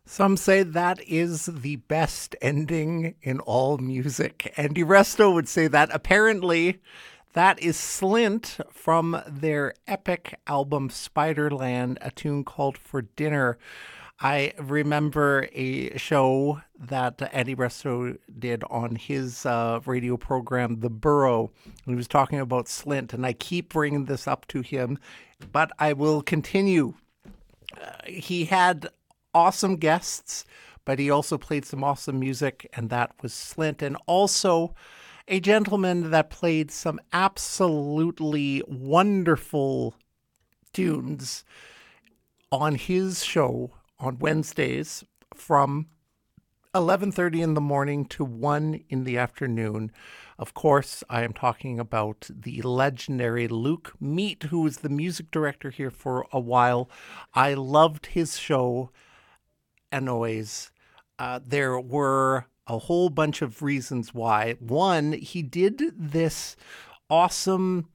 Some say that is the best ending in all music. Andy Resto would say that. Apparently, that is Slint from their epic album Spiderland, a tune called For Dinner. I remember a show that Andy Resto did on his radio program, The Burrow. He was talking about Slint, and I keep bringing this up to him, but I will continue. He had awesome guests, but he also played some awesome music, and that was Slint. And also a gentleman that played some absolutely wonderful tunes on his show on Wednesdays from 11:30 in the morning to 1 in the afternoon. Of course, I am talking about the legendary Luke Meat, who was the music director here for a while. I loved his show, Anoys. There were a whole bunch of reasons why. One, he did this awesome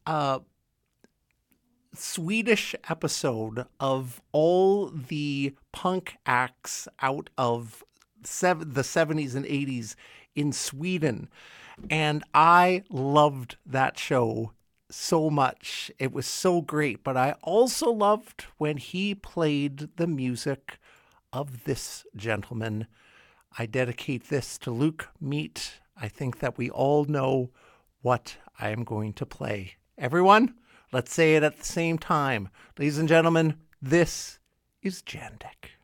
Swedish episode of all the punk acts out of the 70s and 80s in Sweden. And I loved that show so much. It was so great. But I also loved when he played the music of this gentleman. I dedicate this to Luke Meat. I think that we all know what I am going to play. Everyone, let's say it at the same time. Ladies and gentlemen, this is Jandek.